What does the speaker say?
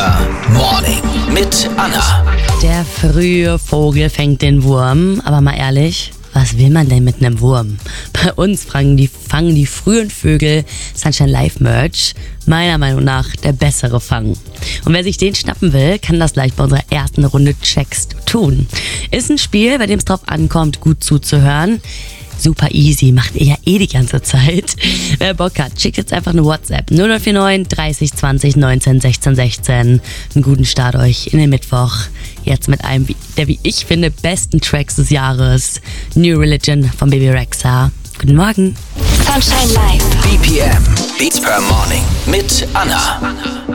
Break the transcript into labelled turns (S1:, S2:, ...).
S1: Morning mit Anna.
S2: Der frühe Vogel fängt den Wurm. Aber mal ehrlich, was will man denn mit einem Wurm? Bei uns fangen die frühen Vögel Sunshine Live Merch meiner Meinung nach der bessere Fang. Und wer sich den schnappen will, kann das gleich bei unserer ersten Runde Checks tun. Ist ein Spiel, bei dem es drauf ankommt, gut zuzuhören. Super easy, macht ihr ja die ganze Zeit. Wer Bock hat, schickt jetzt einfach eine WhatsApp 0049 30 20 19 16 16. Einen guten Start euch in den Mittwoch. Jetzt mit einem der, wie ich finde, besten Tracks des Jahres. New Religion von Bebe Rexha. Guten Morgen.
S3: Sunshine Live.
S1: BPM. Beats per Morning mit Anna.